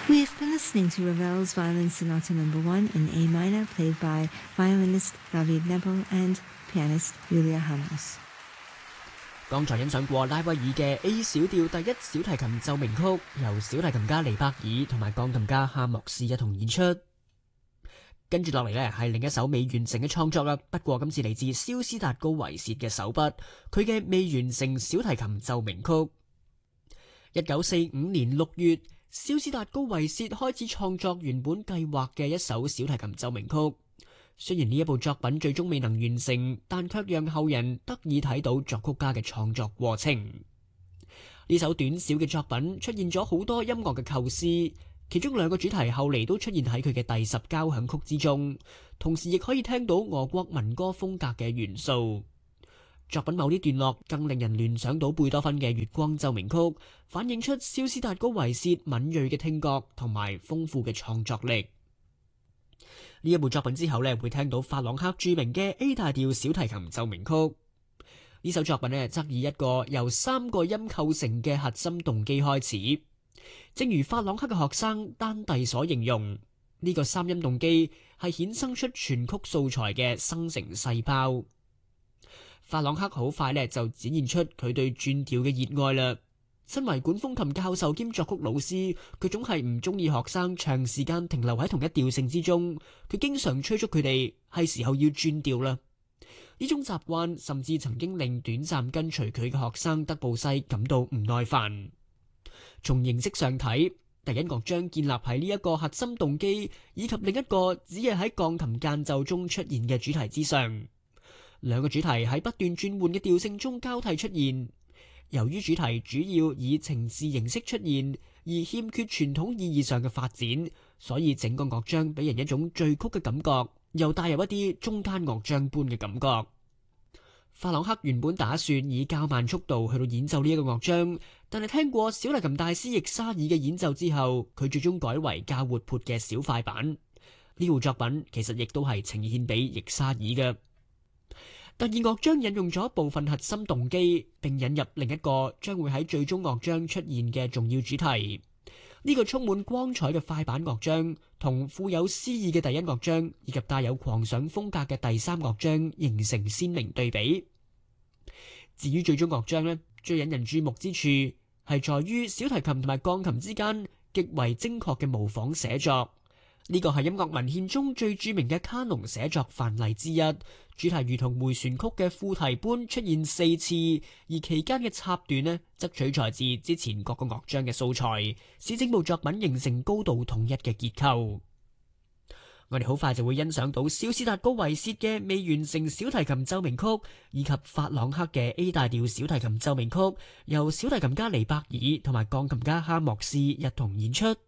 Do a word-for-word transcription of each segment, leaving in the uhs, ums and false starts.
We've been listening to Ravel's Violin Sonata Number One in A minor, played by violinist David Nebel and pianist Julia Ramos。 剛才欣賞過拉威爾嘅 A 小調第一小提琴奏鳴曲，由小提琴家尼伯爾同埋鋼琴家哈莫斯一同演出。跟住落嚟呢係另一首未完成嘅創作啦，不過今次嚟自蕭斯達高維薛嘅手筆，佢嘅未完成小提琴奏鳴曲。一九四五年六月，蕭斯達高維薛開始創作原本計劃嘅一首小提琴奏鳴曲。雖然呢一部作品最終未能完成，但卻讓後人得以睇到作曲家嘅創作過程。呢首短小嘅作品出現咗好多音樂嘅構思，其中兩個主題後嚟都出現喺佢嘅第十交響曲之中，同時亦可以聽到俄國民歌風格嘅元素。作品某啲段落更令人聯想到貝多芬嘅月光奏鳴曲，反映出蕭斯達高維薛敏銳嘅聽覺同埋豐富嘅創作力。呢一部作品之後呢，會聽到法朗克著名嘅 A 大調小提琴奏鳴曲。呢首作品呢，則以一個由三個音構成嘅核心動機開始。正如法朗克嘅學生丹蒂所形容，呢個三音動機係衍生出全曲素材嘅生成細胞。法朗克好快呢，就展現出佢對轉調嘅熱愛啦。身為管風琴教授兼作曲老師，佢總係唔中意學生長時間停留喺同一調性之中。佢經常催促佢哋係時候要轉調啦。呢種習慣甚至曾經令短暫跟隨佢嘅學生德布西感到唔耐煩。從形式上睇，第一樂章建立喺呢一個核心動機以及另一個只係喺鋼琴間奏中出現嘅主題之上。兩個主題喺不斷轉換嘅調性中交替出現。由於主題主要以情事形式出現，而欠缺傳統意義上嘅發展，所以整個樂章俾人一種序曲嘅感覺，又帶有一啲中間樂章般嘅感覺。法朗克原本打算以較慢速度去到演奏呢一個樂章，但係聽過小提琴大師易沙爾嘅演奏之後，佢最終改為較活潑嘅小快板。呢部作品其實亦都係呈獻俾易沙爾嘅。第二樂章引用咗部分核心動機，並引入另一個將會喺最終樂章出現嘅重要主題。呢、這個充滿光彩嘅快板樂章，同富有詩意嘅第一樂章，以及帶有狂想風格嘅第三樂章形成鮮明對比。至於最終樂章呢，最引人注目之處係在於小提琴同埋鋼琴之間極為精確嘅模仿寫作。呢個係音樂文獻中最著名嘅卡農寫作範例之一。主題如同回旋曲嘅副題般出現四次，而期間嘅插段呢，則取材自之前各個樂章嘅素材，使整部作品形成高度統一嘅結構。我哋好快就會欣賞到蕭斯達高維薛嘅未完成小提琴奏鳴曲，以及法朗克嘅 A 大調小提琴奏鳴曲，由小提琴家尼伯爾同埋鋼琴家哈莫斯一同演出。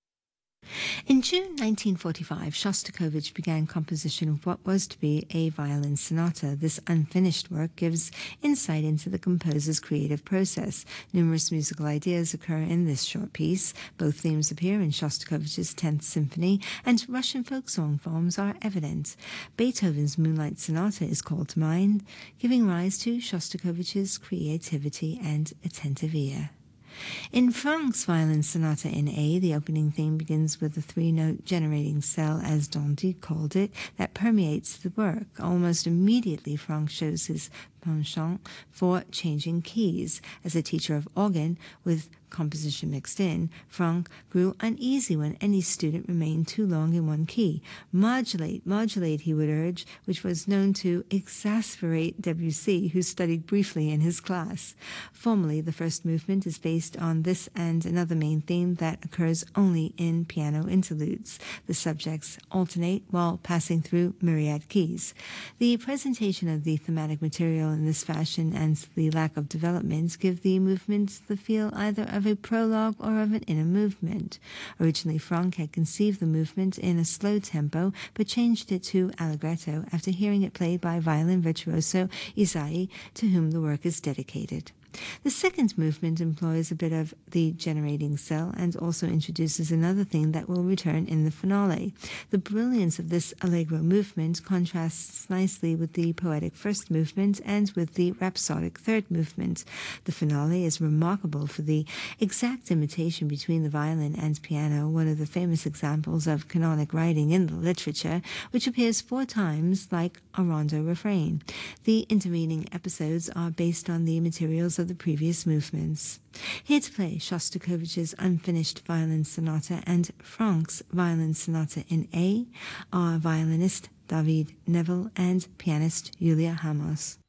In June nineteen forty-five, Shostakovich began composition of what was to be a violin sonata. This unfinished work gives insight into the composer's creative process. Numerous musical ideas occur in this short piece. Both themes appear in Shostakovich's tenth Symphony, and Russian folk song forms are evident. Beethoven's Moonlight Sonata is called to mind, giving rise to Shostakovich's creativity and attentive ear. In Franck's Violin Sonata in A, the opening theme begins with a three-note generating cell, as Dandy called it, that permeates the work. Almost immediately, Franck shows his penchant for changing keys. As a teacher of organ, with composition mixed in, Franck grew uneasy when any student remained too long in one key. Modulate, modulate, he would urge, which was known to exasperate Debussy, who studied briefly in his class. Formally, the first movement is based on this and another main theme that occurs only in piano interludes. The subjects alternate while passing through myriad keys. The presentation of the thematic material in this fashion and the lack of development give the movement the feel either of a prologue or of an inner movement. Originally, Franck had conceived the movement in a slow tempo, but changed it to allegretto after hearing it played by violin virtuoso Isai, to whom the work is dedicated. The second movement employs a bit of the generating cell and also introduces another thing that will return in the finale. The brilliance of this allegro movement contrasts nicely with the poetic first movement and with the rhapsodic third movement. The finale is remarkable for the exact imitation between the violin and piano, one of the famous examples of canonic writing in the literature, which appears four times like a rondo refrain. The intervening episodes are based on the materials of the previous movements. Here to play Shostakovich's Unfinished Violin Sonata and Franck's Violin Sonata in A are violinist David Neville and pianist Julia Hamos.